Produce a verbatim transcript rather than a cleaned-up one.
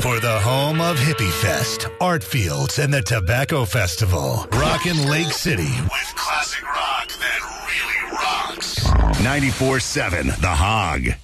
For the home of Hippie Fest, Art Fields, and the Tobacco Festival. Rockin' Lake City with classic rock that really rocks. ninety-four seven The Hog.